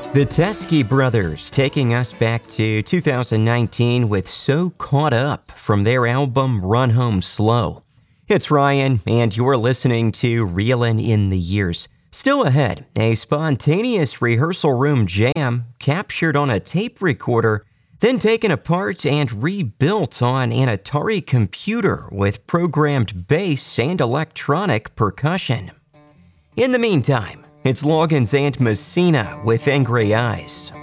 The Teskey Brothers taking us back to 2019 with So Caught Up from their album Run Home Slow. It's Ryan, and you're listening to Reelin' in the Years. Still ahead, a spontaneous rehearsal room jam captured on a tape recorder, then taken apart and rebuilt on an Atari computer with programmed bass and electronic percussion. In the meantime, it's Logan's Aunt Messina with Angry Eyes